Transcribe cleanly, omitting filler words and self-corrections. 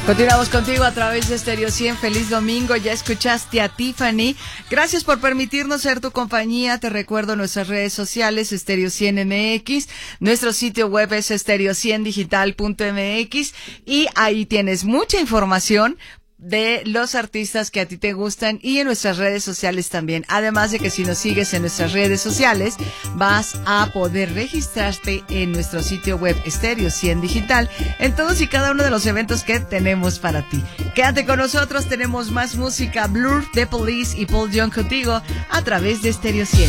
Continuamos contigo a través de Stereo 100. Feliz domingo. Ya escuchaste a Tiffany. Gracias por permitirnos ser tu compañía. Te recuerdo nuestras redes sociales, Stereo 100 MX. Nuestro sitio web es stereo100digital.mx y ahí tienes mucha información de los artistas que a ti te gustan y en nuestras redes sociales también. Además de que si nos sigues en nuestras redes sociales, vas a poder registrarte en nuestro sitio web Stereo 100 Digital en todos y cada uno de los eventos que tenemos para ti. Quédate con nosotros, tenemos más música. Blur, The Police y Paul Young contigo a través de Stereo 100.